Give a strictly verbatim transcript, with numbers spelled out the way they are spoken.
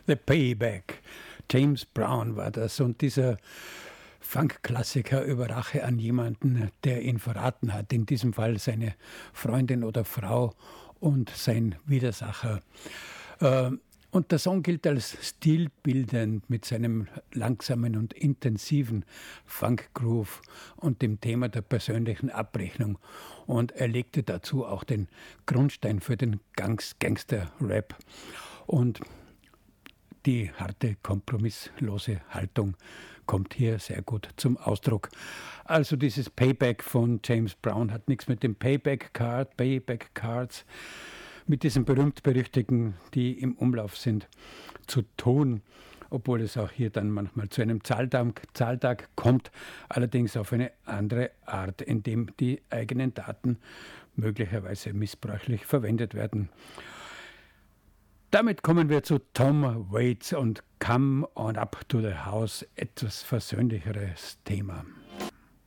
The Payback. James Brown war das. Und dieser Funk-Klassiker über Rache an jemanden, der ihn verraten hat. In diesem Fall seine Freundin oder Frau und sein Widersacher. Und der Song gilt als stilbildend mit seinem langsamen und intensiven Funk-Groove und dem Thema der persönlichen Abrechnung. Und er legte dazu auch den Grundstein für den Gangs- Gangster-Rap. Und die harte, kompromisslose Haltung kommt hier sehr gut zum Ausdruck. Also dieses Payback von James Brown hat nichts mit dem Payback-Card, Payback-Cards, mit diesen berühmt-berüchtigten, die im Umlauf sind, zu tun, obwohl es auch hier dann manchmal zu einem Zahltag, Zahltag kommt, allerdings auf eine andere Art, indem die eigenen Daten möglicherweise missbräuchlich verwendet werden. Damit kommen wir zu Tom Waits und Come on Up to the House, etwas versöhnlicheres Thema.